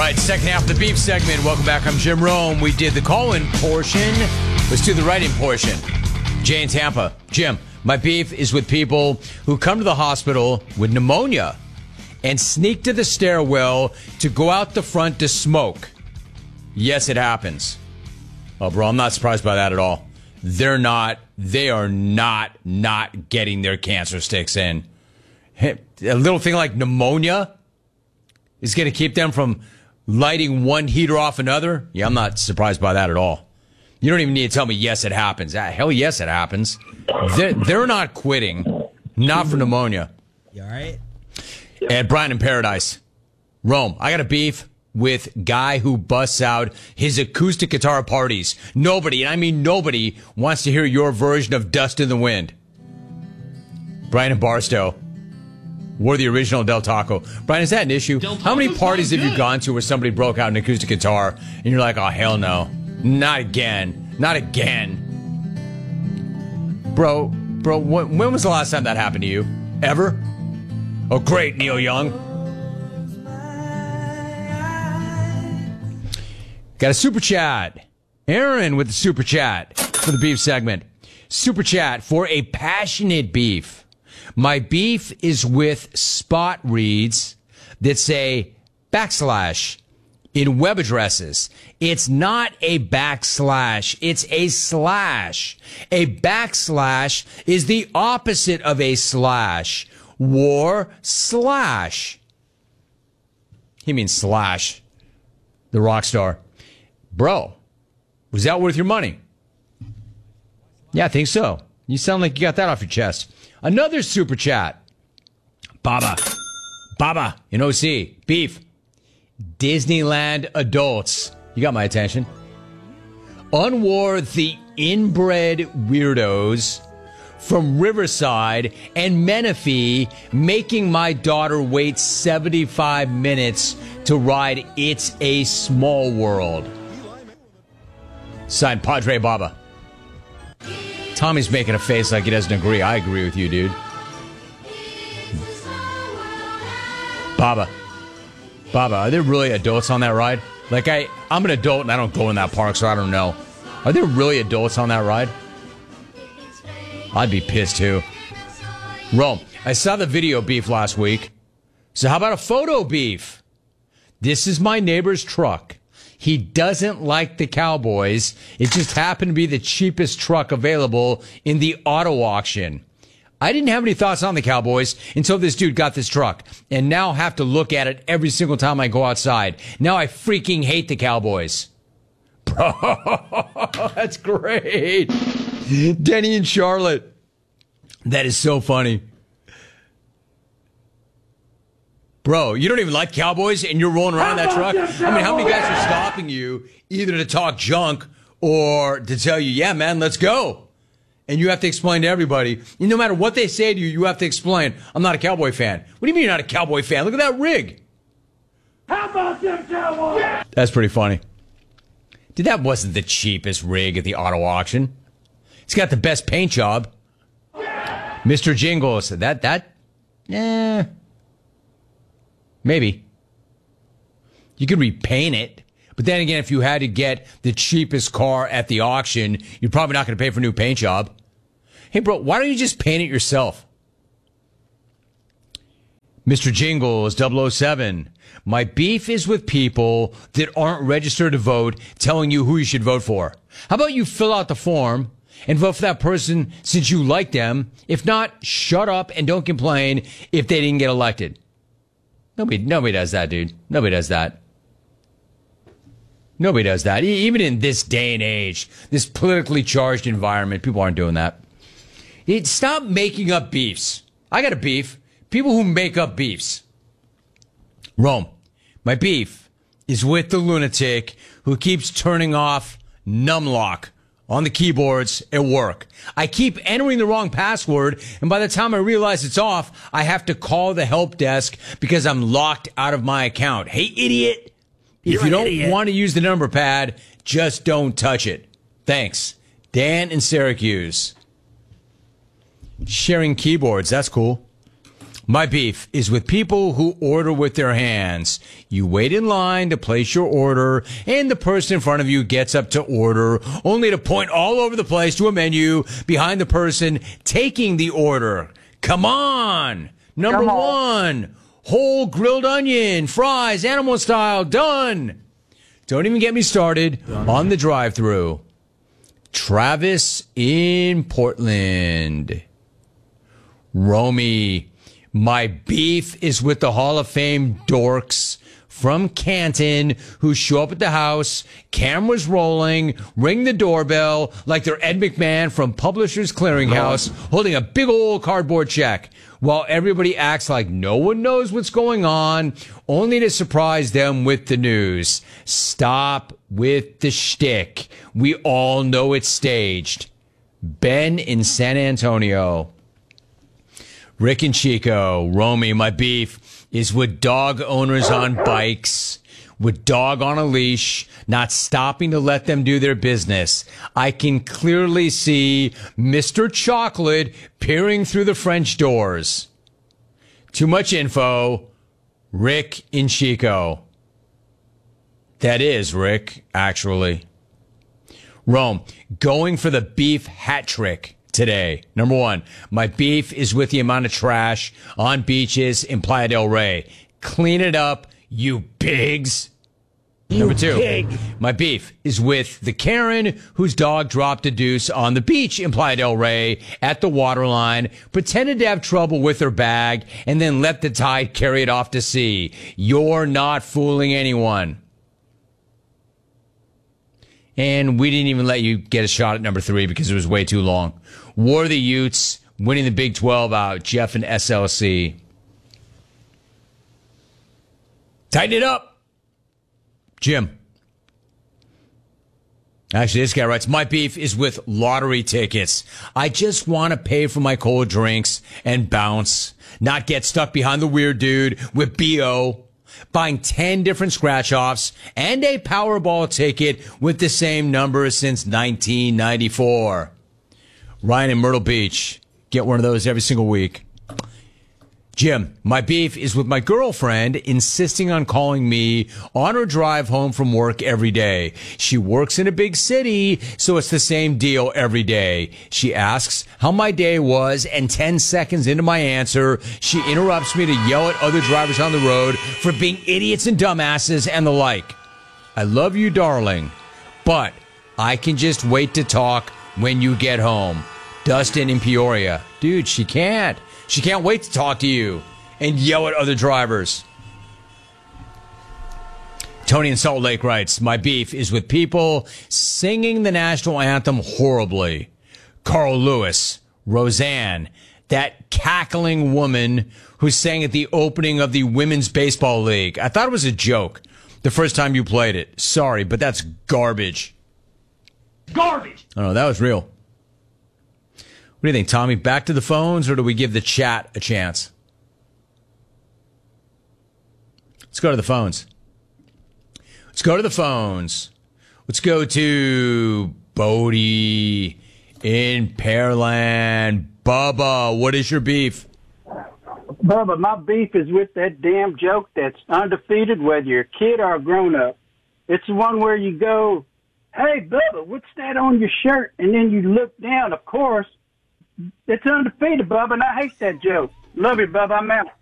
right, second half of the beef segment. Welcome back. I'm Jim Rome. We did the call-in portion. Let's do the write-in portion. Jay in Tampa. Jim, my beef is with people who come to the hospital with pneumonia and sneak to the stairwell to go out the front to smoke. Yes, it happens. Oh, bro, I'm not surprised by that at all. They are not getting their cancer sticks in. A little thing like pneumonia is going to keep them from lighting one heater off another? Yeah, I'm not surprised by that at all. You don't even need to tell me, yes, it happens. Hell yes, it happens. They're not quitting. Not for pneumonia. You all right? And Brian in Paradise. Rome, I got a beef with guy who busts out his acoustic guitar parties. Nobody, and I mean nobody, wants to hear your version of Dust in the Wind. Brian in Barstow. Wore the original Del Taco. Brian, is that an issue? How many parties have you gone to where somebody broke out an acoustic guitar and you're like, oh, hell no. Not again. Not again. Bro, when was the last time that happened to you? Ever? Oh, great, Neil Young. Got a super chat. Aaron with the super chat for the beef segment. Super chat for a passionate beef. My beef is with spot reads that say backslash in web addresses. It's not a backslash. It's a slash. A backslash is the opposite of a slash. War slash. He means Slash, the rock star. Bro, was that worth your money? Yeah, I think so. You sound like you got that off your chest. Another super chat. Baba in OC. Beef. Disneyland adults. You got my attention. Unwar the inbred weirdos from Riverside and Menifee making my daughter wait 75 minutes to ride It's a Small World. Signed, Padre Baba. Tommy's making a face like he doesn't agree. I agree with you, dude. Baba, are there really adults on that ride? Like, I'm an adult and I don't go in that park, so I don't know. Are there really adults on that ride? I'd be pissed, too. Rome, I saw the video beef last week. So how about a photo beef? This is my neighbor's truck. He doesn't like the Cowboys. It just happened to be the cheapest truck available in the auto auction. I didn't have any thoughts on the Cowboys until this dude got this truck. And now have to look at it every single time I go outside. Now I freaking hate the Cowboys. Bro, that's great. Denny and Charlotte. That is so funny. Bro, you don't even like Cowboys and you're rolling around in that truck? I mean, how many guys are stopping you either to talk junk or to tell you, yeah, man, let's go? And you have to explain to everybody. And no matter what they say to you, you have to explain, I'm not a Cowboy fan. What do you mean you're not a Cowboy fan? Look at that rig. How about them Cowboys? Yeah. That's pretty funny. Dude, that wasn't the cheapest rig at the auto auction. It's got the best paint job. Yeah. Mr. Jingles, maybe. You could repaint it. But then again, if you had to get the cheapest car at the auction, you're probably not going to pay for a new paint job. Hey, bro, why don't you just paint it yourself? Mr. Jingles 007. My beef is with people that aren't registered to vote telling you who you should vote for. How about you fill out the form and vote for that person since you like them? If not, shut up and don't complain if they didn't get elected. Nobody does that, dude. Nobody does that. Nobody does that. Even in this day and age, this politically charged environment, people aren't doing that. Stop making up beefs. I got a beef. People who make up beefs. Rome, my beef is with the lunatic who keeps turning off numlock on the keyboards at work. I keep entering the wrong password, and by the time I realize it's off, I have to call the help desk because I'm locked out of my account. Hey, idiot! If you don't want to use the number pad, just don't touch it. Thanks. Dan in Syracuse. Sharing keyboards, that's cool. My beef is with people who order with their hands. You wait in line to place your order, and the person in front of you gets up to order, only to point all over the place to a menu behind the person taking the order. Come on! Number one, whole grilled onion, fries, animal style, done. Don't even get me started on the drive-thru. Travis in Portland. Romy, my beef is with the Hall of Fame dorks from Canton who show up at the house, cameras rolling, ring the doorbell like they're Ed McMahon from Publishers Clearinghouse holding a big old cardboard check while everybody acts like no one knows what's going on, only to surprise them with the news. Stop with the shtick. We all know it's staged. Ben in San Antonio. Rick and Chico, Romy, my beef is with dog owners on bikes, with dog on a leash, not stopping to let them do their business. I can clearly see Mr. Chocolate peering through the French doors. Too much info. Rick and Chico. That is Rick, actually. Rome, going for the beef hat trick today. Number one, my beef is with the amount of trash on beaches in Playa del Rey. Clean it up, you pigs. Number two, my beef is with the Karen whose dog dropped a deuce on the beach in Playa del Rey at the waterline, pretended to have trouble with her bag, and then let the tide carry it off to sea. You're not fooling anyone. And we didn't even let you get a shot at number three because it was way too long. War the Utes, winning the Big 12 out. Jeff and SLC. Tighten it up. Jim. Actually, this guy writes, my beef is with lottery tickets. I just want to pay for my cold drinks and bounce, not get stuck behind the weird dude with BO. Buying 10 different scratch-offs and a Powerball ticket with the same number since 1994. Ryan in Myrtle Beach. Get one of those every single week. Jim, my beef is with my girlfriend insisting on calling me on her drive home from work every day. She works in a big city, so it's the same deal every day. She asks how my day was, and 10 seconds into my answer, she interrupts me to yell at other drivers on the road for being idiots and dumbasses and the like. I love you, darling, but I can just wait to talk when you get home. Dustin in Peoria. Dude, she can't. She can't wait to talk to you and yell at other drivers. Tony in Salt Lake writes, my beef is with people singing the national anthem horribly. Carl Lewis, Roseanne, that cackling woman who sang at the opening of the Women's Baseball League. I thought it was a joke the first time you played it. Sorry, but that's garbage. Garbage! Oh, no, that was real. What do you think, Tommy? Back to the phones, or do we give the chat a chance? Let's go to the phones. Let's go to the phones. Let's go to Bodie in Pearland. Bubba, what is your beef? Bubba, my beef is with that damn joke that's undefeated, whether you're a kid or a grown-up. It's the one where you go, hey, Bubba, what's that on your shirt? And then you look down, of course. It's undefeated, Bubba, and I hate that joke. Love you, Bubba. I'm out.